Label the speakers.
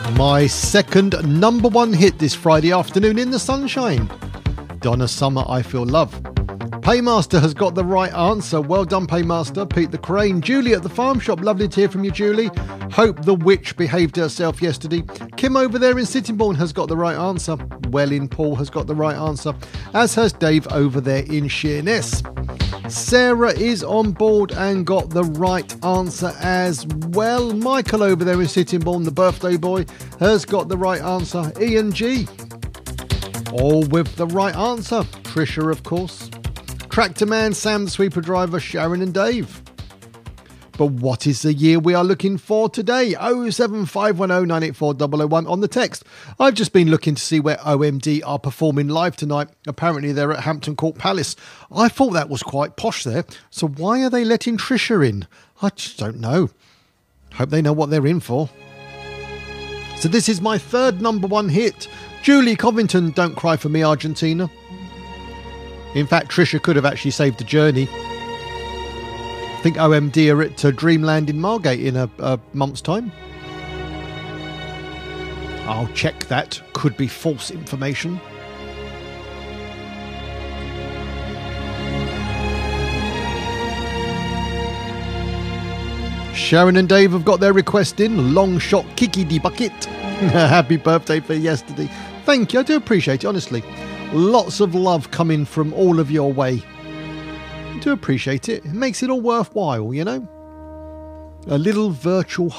Speaker 1: My second number one hit this Friday afternoon in the sunshine. Donna Summer, I Feel Love. Paymaster has got the right answer. Well done, Paymaster. Pete the Crane. Julie at the farm shop. Lovely to hear from you, Julie. Hope the witch behaved herself yesterday. Kim over there in Sittingbourne has got the right answer. Wellin Paul has got the right answer, as has Dave over there in Sheerness. Sarah is on board and got the right answer as well. Michael over there in Sittingbourne, the birthday boy, has got the right answer. Ian G, all with the right answer. Trisha, of course. Tractor Man, Sam the sweeper driver, Sharon and Dave. But what is the year we are looking for today? 07510984001 on the text. I've just been looking to see where OMD are performing live tonight. Apparently they're at Hampton Court Palace. I thought that was quite posh there. So why are they letting Trisha in? I just don't know. Hope they know what they're in for. So this is my third number one hit. Julie Covington, Don't Cry For Me, Argentina. In fact, Trisha could have actually saved the journey. I think OMD are at Dreamland in Margate in a month's time. I'll check that. Could be false information. Sharon and Dave have got their request in. Long shot Kiki the Bucket. Happy birthday for yesterday. Thank you. I do appreciate it, honestly. Lots of love coming from all of your way. I do appreciate it. It makes it all worthwhile, you know. A little virtual